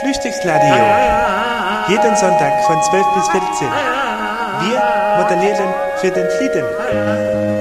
Frühstücksradio. Jeden Sonntag von 12 bis 14. Wir moderieren für den Frieden.